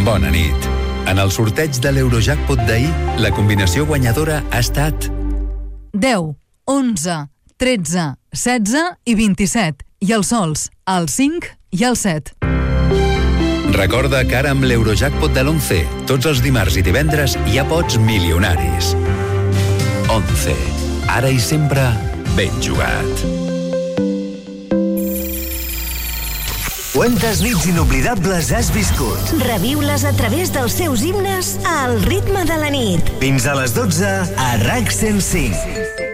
Bona nit. En el sorteig de l'Eurojackpot d'ahir, la combinació guanyadora ha estat 10, 11, 13, 16 i 27. I els sols, el 5 i el 7. Recorda que ara amb l'Eurojackpot de l'11, tots els dimarts i divendres hi ha pots milionaris. 11. Ara i sempre, ben jugat. Quantes nits inoblidables has viscut? Reviu-les a través dels seus himnes al ritme de la nit. Fins a les 12 a RAC 105.